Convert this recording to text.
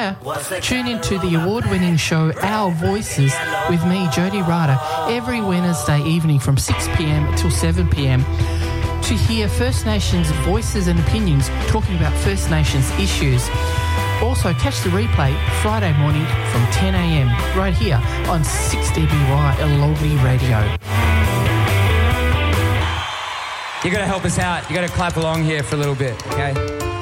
Australia. Tune into the award-winning show Our Voices with me, Jody Ryder, every Wednesday evening from 6 p.m. till 7 p.m. to hear First Nations voices and opinions talking about First Nations issues. Also, catch the replay Friday morning from 10 a.m. right here on 6DBY Alogli Radio. You got to help us out. You got to clap along here for a little bit, okay?